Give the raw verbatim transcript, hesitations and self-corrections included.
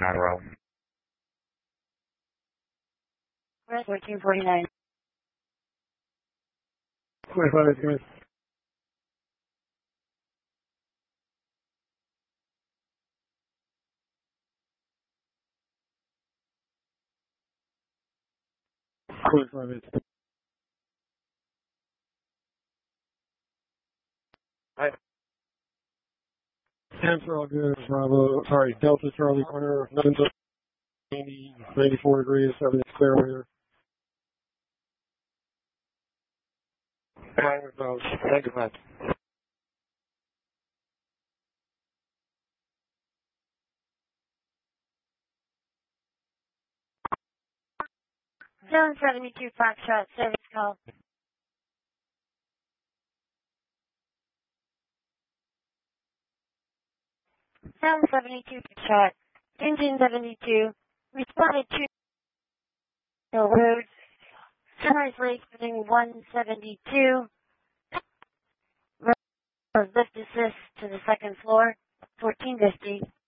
Falcon on roll. Red fourteen forty-nine. twenty-five, guys. twenty-five minutes. Hi. Temps are all good. Bravo, sorry, Delta Charlie Corner, nothing to ninety, ninety-four degrees, everything's clear over here. Fine with those. Thank you, man. seven seventy-two Foxtrot, service call. seven seventy-two Foxtrot, engine seventy-two, responded to Hill Road, Sunrise Lake, heading one seventy-two, lift assist to the second floor, fourteen fifty.